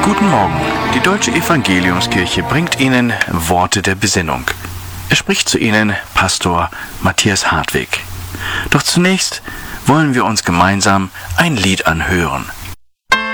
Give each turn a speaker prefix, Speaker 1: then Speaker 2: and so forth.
Speaker 1: Guten Morgen. Die Deutsche Evangeliumskirche bringt Ihnen Worte der Besinnung. Es spricht zu Ihnen Pastor Matthias Hartwig. Doch zunächst wollen wir uns gemeinsam ein Lied anhören.